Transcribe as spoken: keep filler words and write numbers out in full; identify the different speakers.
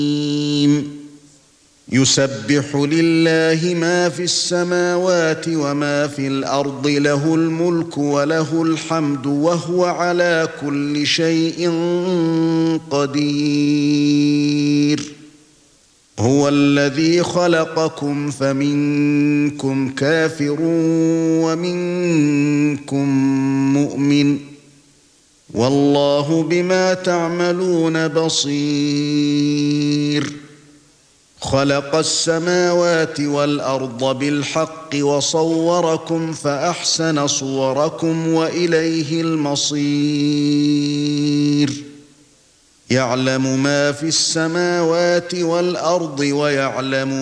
Speaker 1: يُسَبِّحُ لِلَّهِ مَا فِي السَّمَاوَاتِ وَمَا فِي الْأَرْضِ لَهُ الْمُلْكُ وَلَهُ الْحَمْدُ وَهُوَ عَلَى كُلِّ شَيْءٍ قَدِيرٌ هُوَ الَّذِي خَلَقَكُمْ فَمِنكُمْ كَافِرٌ وَمِنكُم مُّؤْمِنٌ وَاللَّهُ بِمَا تَعْمَلُونَ بَصِيرٌ خَلَقَ السَّمَاوَاتِ وَالْأَرْضَ بِالْحَقِّ وَصَوَّرَكُمْ فَأَحْسَنَ صُوَرَكُمْ وَإِلَيْهِ الْمَصِيرُ يَعْلَمُ مَا فِي السَّمَاوَاتِ وَالْأَرْضِ وَيَعْلَمُ